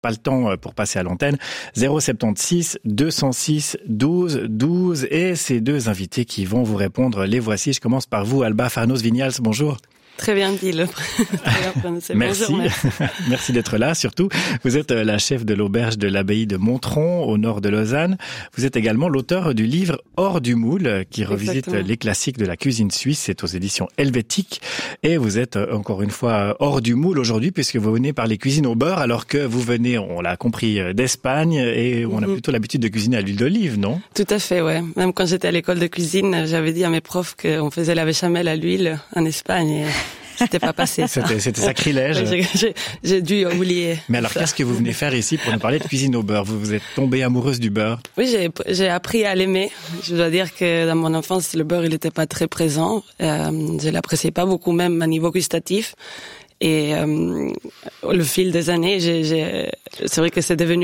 pas le temps pour passer à l'antenne. 076 206 12 12 et ces deux invités qui vont vous répondre, les voici. Je commence par vous, Alba Farnos-Vignals, bonjour. Très bien dit, Merci. Bonjour, merci. Merci d'être là, surtout. Vous êtes la chef de l'auberge de l'abbaye de Montron, au nord de Lausanne. Vous êtes également l'auteur du livre Hors du moule, qui revisite Exactement. les classiques de la cuisine suisse. C'est aux éditions Helvétique. Et vous êtes encore une fois hors du moule aujourd'hui, puisque vous venez parler cuisine au beurre, alors que vous venez, on l'a compris, d'Espagne, et on a plutôt l'habitude de cuisiner à l'huile d'olive, non? Tout à fait, ouais. Même quand j'étais à l'école de cuisine, j'avais dit à mes profs qu'on faisait la béchamel à l'huile en Espagne. Et c'était pas passé, ça. C'était sacrilège. J'ai dû oublier. Mais alors, qu'est-ce que vous venez faire ici pour nous parler de cuisine au beurre? Vous êtes tombée amoureuse du beurre? Oui, j'ai appris à l'aimer. Je dois dire que dans mon enfance, le beurre, il était pas très présent. Je l'appréciais pas beaucoup, même à niveau gustatif. Et le fil des années, c'est vrai que c'est devenu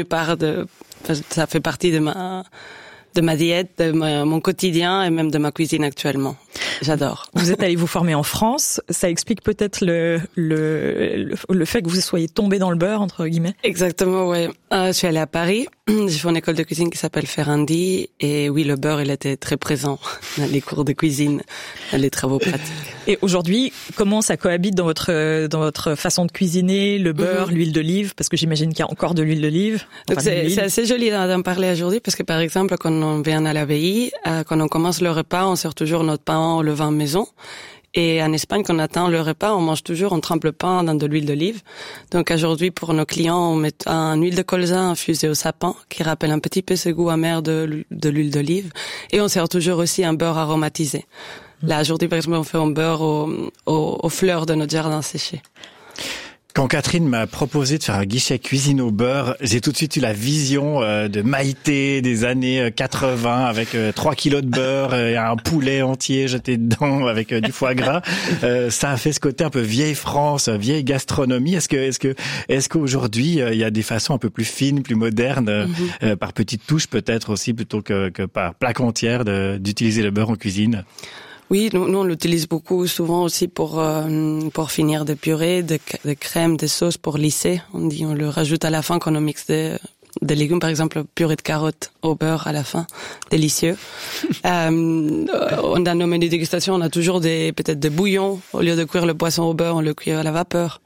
ça fait partie de ma diète, de mon quotidien et même de ma cuisine actuellement. J'adore. Vous êtes allé vous former en France. Ça explique peut-être le fait que vous soyez tombé dans le beurre, entre guillemets. Exactement, ouais. Je suis allée à Paris. J'ai fait une école de cuisine qui s'appelle Ferrandi. Et oui, le beurre, il était très présent dans les cours de cuisine, dans les travaux pratiques. Et aujourd'hui, comment ça cohabite dans votre façon de cuisiner, le beurre, l'huile d'olive? Parce que j'imagine qu'il y a encore de l'huile d'olive. Donc c'est assez joli d'en parler aujourd'hui parce que par exemple, quand on vient à l'abbaye, quand on commence le repas, on sert toujours notre pain au levain maison. Et en Espagne, quand on attend le repas, on trempe le pain dans de l'huile d'olive. Donc aujourd'hui, pour nos clients, on met une huile de colza infusée au sapin, qui rappelle un petit peu ce goût amer de l'huile d'olive. Et on sert toujours aussi un beurre aromatisé. Là, aujourd'hui, par exemple, on fait un beurre aux fleurs de notre jardin séché. Quand Catherine m'a proposé de faire un guichet cuisine au beurre, j'ai tout de suite eu la vision de Maïté des années 80 avec 3 kilos de beurre et un poulet entier jeté dedans avec du foie gras. Ça a fait ce côté un peu vieille France, vieille gastronomie. Est-ce qu'aujourd'hui il y a des façons un peu plus fines, plus modernes, par petites touches peut-être aussi plutôt que par plaque entière d'utiliser le beurre en cuisine? Oui, nous on l'utilise beaucoup, souvent aussi pour finir des purées, des crèmes, des sauces pour lisser. On le rajoute à la fin quand on mixe des légumes, par exemple purée de carottes au beurre à la fin, délicieux. Dans nos menus de dégustation, on a toujours peut-être des bouillons. Au lieu de cuire le poisson au beurre, on le cuit à la vapeur.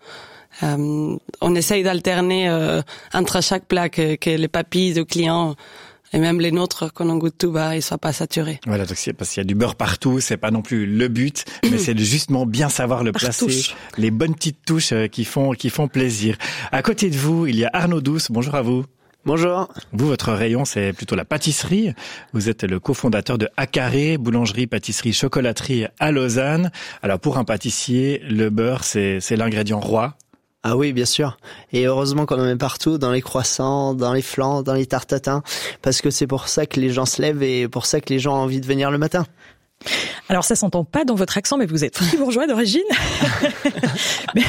On essaye d'alterner entre chaque plat que les papilles de clients et même les nôtres, quand on goûte tout, ils soient pas saturés. Voilà, donc parce qu'il y a du beurre partout, c'est pas non plus le but, mais c'est justement bien savoir le placer, les bonnes petites touches qui font plaisir. À côté de vous, il y a Arnaud Douce. Bonjour à vous. Bonjour. Vous, votre rayon, c'est plutôt la pâtisserie. Vous êtes le cofondateur de Acarré, boulangerie, pâtisserie, chocolaterie à Lausanne. Alors, pour un pâtissier, le beurre, c'est l'ingrédient roi. Ah oui, bien sûr. Et heureusement qu'on en met partout, dans les croissants, dans les flans, dans les tartes tatin, parce que c'est pour ça que les gens se lèvent et pour ça que les gens ont envie de venir le matin. Alors ça s'entend pas dans votre accent, mais vous êtes fribourgeois d'origine. Mais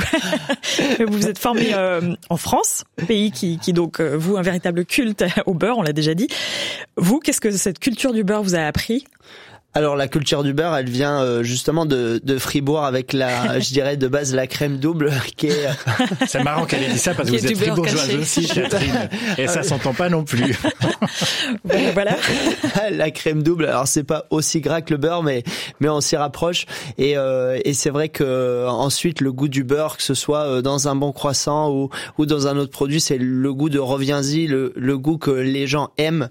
vous êtes formé en France, pays qui donc vous un véritable culte au beurre, on l'a déjà dit. Vous, qu'est-ce que cette culture du beurre vous a appris ? Alors la culture du beurre, elle vient justement de Fribourg avec je dirais de base la crème double qui est... C'est marrant qu'elle ait dit ça parce que vous êtes fribourgeoise aussi, Catherine, et ça s'entend pas non plus. Voilà. La crème double, alors c'est pas aussi gras que le beurre, mais on s'y rapproche. Et c'est vrai que ensuite le goût du beurre, que ce soit dans un bon croissant ou dans un autre produit, c'est le goût de reviens-y, le goût que les gens aiment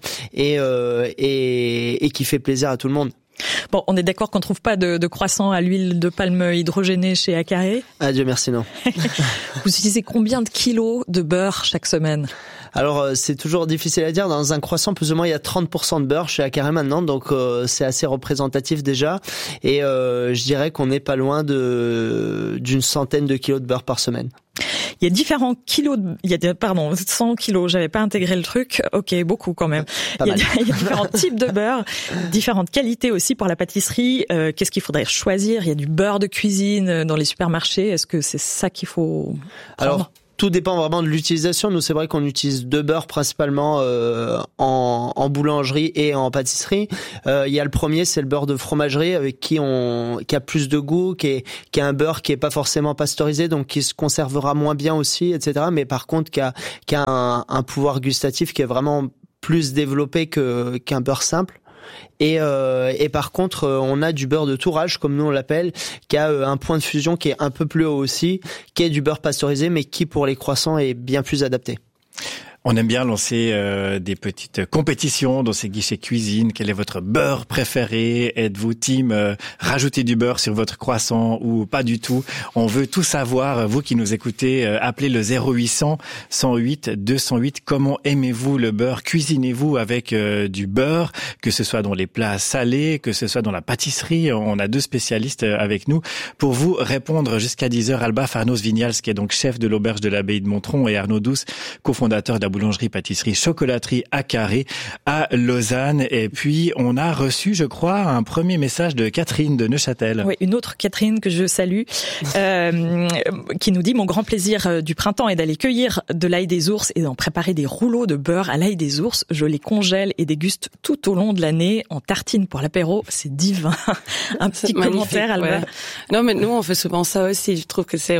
et qui fait plaisir à tout le monde. Bon, on est d'accord qu'on trouve pas de croissant à l'huile de palme hydrogénée chez Acarré. Ah Dieu merci, non. Vous utilisez combien de kilos de beurre chaque semaine ? Alors c'est toujours difficile à dire. Dans un croissant, plus ou moins, il y a 30% de beurre chez Acarré maintenant, donc c'est assez représentatif déjà. Et je dirais qu'on n'est pas loin d'une centaine de kilos de beurre par semaine. Il y a différents kilos, 100 kilos, j'avais pas intégré le truc. Ok, beaucoup quand même. Il y a différents types de beurre, différentes qualités aussi pour la pâtisserie. Qu'est-ce qu'il faudrait choisir ? Il y a du beurre de cuisine dans les supermarchés. Est-ce que c'est ça qu'il faut prendre ? tout dépend vraiment de l'utilisation. Nous, c'est vrai qu'on utilise 2 beurres principalement en boulangerie et en pâtisserie. Il y a le premier, c'est le beurre de fromagerie avec qui a plus de goût, qui est un beurre qui est pas forcément pasteurisé, donc qui se conservera moins bien aussi, etc. Mais par contre, qui a un pouvoir gustatif qui est vraiment plus développé qu'un beurre simple. Et par contre, on a du beurre de tourage, comme nous on l'appelle, qui a un point de fusion qui est un peu plus haut aussi, qui est du beurre pasteurisé, mais qui pour les croissants est bien plus adapté. On aime bien lancer des petites compétitions dans ces guichets cuisine. Quel est votre beurre préféré? Êtes-vous team rajouter du beurre sur votre croissant ou pas du tout? On veut tout savoir. Vous qui nous écoutez, appelez le 0800 108 208. Comment aimez-vous le beurre? Cuisinez-vous avec du beurre, que ce soit dans les plats salés, que ce soit dans la pâtisserie? On a 2 spécialistes avec nous pour vous répondre jusqu'à 10h. Alba Farnos-Vignals, qui est donc chef de l'auberge de l'Abbaye de Montron, et Arnaud Douce, cofondateur de la boulangerie, pâtisserie, chocolaterie à Carré à Lausanne. Et puis, on a reçu, je crois, un premier message de Catherine de Neuchâtel. Oui, une autre Catherine que je salue, qui nous dit: mon grand plaisir du printemps est d'aller cueillir de l'ail des ours et d'en préparer des rouleaux de beurre à l'ail des ours. Je les congèle et déguste tout au long de l'année en tartine pour l'apéro. C'est divin. Un petit commentaire, Alba. Ouais. Non, mais nous, on fait souvent ça aussi. Je trouve que c'est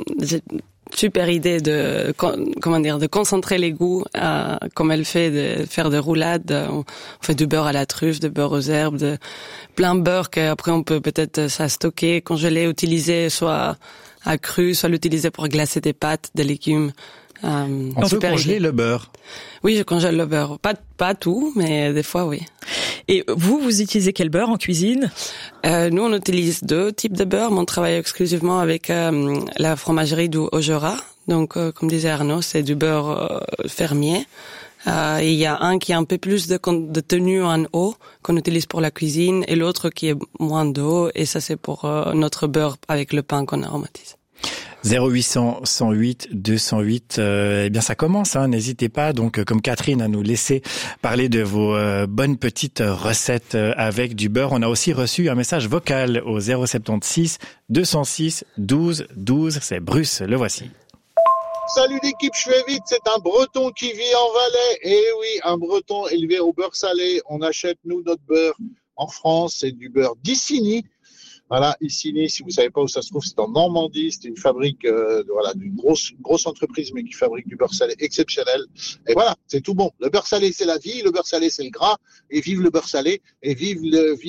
super idée de concentrer les goûts, comme elle fait, de faire des roulades. On fait du beurre à la truffe, de beurre aux herbes, de plein de beurre qu'après on peut peut-être ça stocker, congeler, utiliser soit à cru, soit l'utiliser pour glacer des pâtes, des légumes. On peut congeler le beurre. Oui, je congèle le beurre. Pas tout, mais des fois, oui. Et vous utilisez quel beurre en cuisine? Nous, on utilise 2 types de beurre, mais on travaille exclusivement avec la fromagerie du Haut-Jura. Donc, comme disait Arnaud, c'est du beurre fermier. Il y a un qui a un peu plus de tenue en eau qu'on utilise pour la cuisine, et l'autre qui est moins d'eau, et ça c'est pour notre beurre avec le pain qu'on aromatise. 0800 108 208. Eh bien, ça commence. N'hésitez pas, donc, comme Catherine, à nous laisser parler de vos bonnes petites recettes avec du beurre. On a aussi reçu un message vocal au 076 206 12 12. C'est Bruce. Le voici. Salut l'équipe, je fais vite, c'est un Breton qui vit en Valais. Et oui, un Breton élevé au beurre salé. On achète, nous, notre beurre en France. C'est du beurre d'Issigny. Voilà, Issigny, si vous savez pas où ça se trouve, c'est en Normandie. C'est une fabrique, d'une grosse entreprise, mais qui fabrique du beurre salé exceptionnel. Et voilà, c'est tout bon. Le beurre salé, c'est la vie. Le beurre salé, c'est le gras. Et vive le beurre salé. Et vive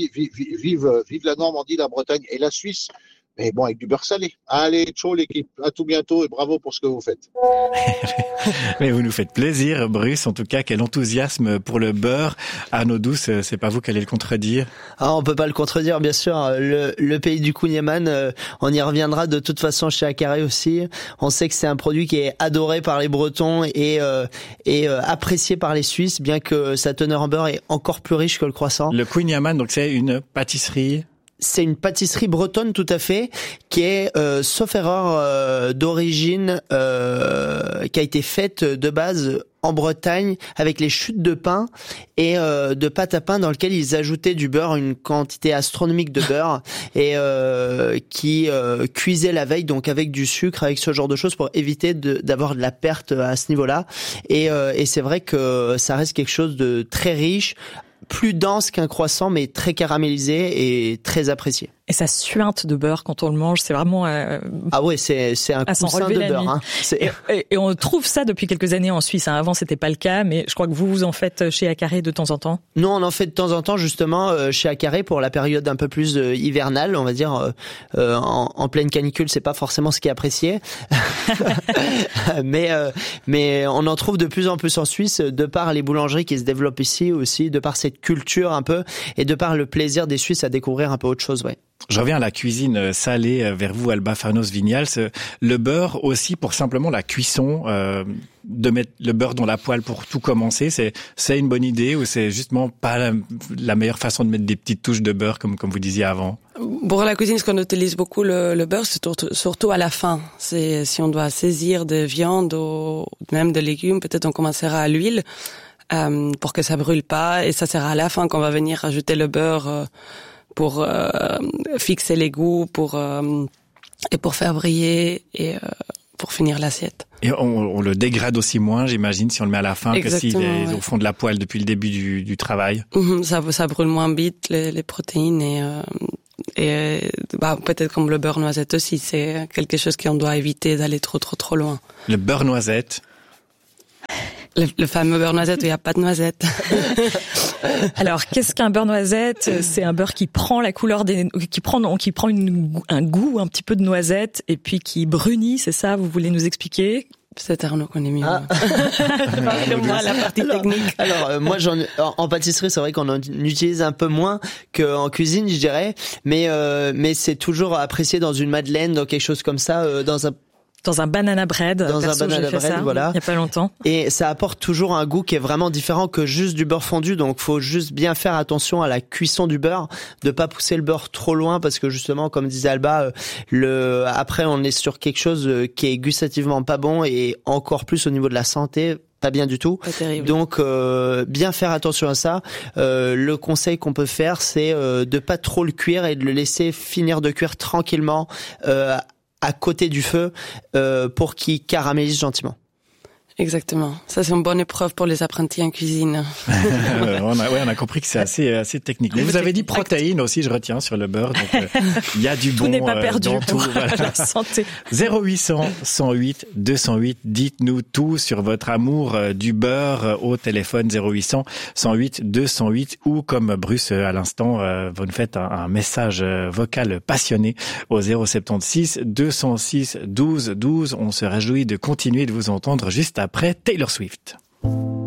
la Normandie, la Bretagne et la Suisse. Mais bon, avec du beurre salé. Allez, ciao l'équipe. À tout bientôt et bravo pour ce que vous faites. Mais vous nous faites plaisir, Bruce. En tout cas, quel enthousiasme pour le beurre. Arnaud Douce, c'est pas vous qui allez le contredire? On peut pas le contredire, bien sûr. Le pays du kouign-amann, on y reviendra de toute façon chez Acaré aussi. On sait que c'est un produit qui est adoré par les Bretons et apprécié par les Suisses, bien que sa teneur en beurre est encore plus riche que le croissant. Le kouign-amann, donc c'est une pâtisserie. C'est une pâtisserie bretonne tout à fait, qui est, sauf erreur d'origine, qui a été faite de base en Bretagne avec les chutes de pain et de pâte à pain dans lequel ils ajoutaient du beurre, une quantité astronomique de beurre, et qui cuisait la veille, donc avec du sucre, avec ce genre de choses pour éviter d'avoir de la perte à ce niveau-là. Et c'est vrai que ça reste quelque chose de très riche, plus dense qu'un croissant, mais très caramélisé et très apprécié. Et ça suinte de beurre quand on le mange, c'est vraiment... Ah ouais, c'est un coussin de beurre. Et on trouve ça depuis quelques années en Suisse. Avant, c'était pas le cas, mais je crois que vous en faites chez Acaré de temps en temps. Nous, on en fait de temps en temps, justement, chez Acaré pour la période un peu plus hivernale, on va dire. En pleine canicule, c'est pas forcément ce qui est apprécié. mais on en trouve de plus en plus en Suisse, de par les boulangeries qui se développent ici aussi, de par cette culture un peu, et de par le plaisir des Suisses à découvrir un peu autre chose, ouais. Je reviens à la cuisine salée vers vous, Alba Farnos-Vignals. Le beurre aussi pour simplement la cuisson, de mettre le beurre dans la poêle pour tout commencer, c'est une bonne idée ou c'est justement pas la meilleure façon de mettre des petites touches de beurre comme vous disiez avant? Pour la cuisine, ce qu'on utilise beaucoup le beurre, c'est surtout à la fin. C'est si on doit saisir de viande ou même de légumes, peut-être on commencera à l'huile pour que ça brûle pas, et ça sera à la fin qu'on va venir ajouter le beurre pour fixer les goûts, et pour faire briller et pour finir l'assiette. Et on le dégrade aussi moins, j'imagine, si on le met à la fin. Exactement, que s'il est au fond de la poêle depuis le début du travail. Ça brûle moins vite les protéines et peut-être comme le beurre noisette aussi, c'est quelque chose qu'on doit éviter d'aller trop loin. Le beurre noisette. Le fameux beurre noisette où il n'y a pas de noisette. Alors, qu'est-ce qu'un beurre noisette? C'est un beurre qui prend la couleur qui prend un goût un petit peu de noisette et puis qui brunit, c'est ça? Vous voulez nous expliquer? C'est Arnaud qu'on est mieux. Moi, la partie technique. Alors, moi, en pâtisserie, c'est vrai qu'on en utilise un peu moins qu'en cuisine, je dirais, mais c'est toujours apprécié dans une madeleine, dans quelque chose comme ça, dans un banana bread. Voilà. Il y a pas longtemps. Et ça apporte toujours un goût qui est vraiment différent que juste du beurre fondu. Donc, faut juste bien faire attention à la cuisson du beurre, de pas pousser le beurre trop loin parce que justement, comme disait Alba, après, on est sur quelque chose qui est gustativement pas bon et encore plus au niveau de la santé. Pas bien du tout. Pas terrible. Donc bien faire attention à ça. Le conseil qu'on peut faire, c'est de pas trop le cuire et de le laisser finir de cuire tranquillement à côté du feu pour qu'il caramélise gentiment. Exactement. Ça, c'est une bonne épreuve pour les apprentis en cuisine. On a compris que c'est assez technique. Mais vous avez dit protéines aussi, je retiens, sur le beurre. Donc, il y a du bon tout n'est pas perdu dans pour tout. Voilà. la santé. 0800 108 208. Dites-nous tout sur votre amour du beurre au téléphone 0800 108 208 ou comme Bruce à l'instant, vous nous faites un message vocal passionné au 076 206 12 12. On se réjouit de continuer de vous entendre juste après Taylor Swift.